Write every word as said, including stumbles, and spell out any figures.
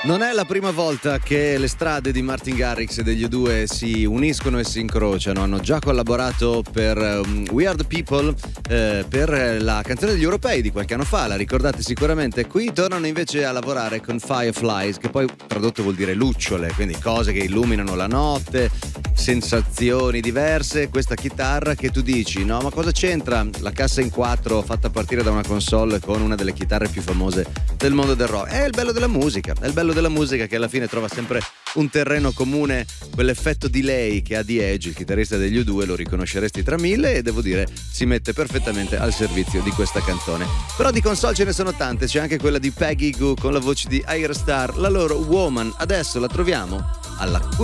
Non è la prima volta che le strade di Martin Garrix e degli U due si uniscono e si incrociano. Hanno già collaborato per um, We Are The People, eh, per la canzone degli europei di qualche anno fa, la ricordate sicuramente. Qui tornano invece a lavorare con Fireflies, che poi tradotto vuol dire lucciole, quindi cose che illuminano la notte, sensazioni diverse. Questa chitarra che tu dici, no, ma cosa c'entra la cassa in quattro fatta partire da una console con una delle chitarre più famose del mondo del rock? È il bello della musica, è il bello della musica che alla fine trova sempre un terreno comune, quell'effetto delay che ha The Edge, il chitarrista degli U due, lo riconosceresti tra mille, e devo dire si mette perfettamente al servizio di questa canzone. Però di console ce ne sono tante, c'è anche quella di Peggy Gou con la voce di Air Star, la loro Woman. Adesso la troviamo alla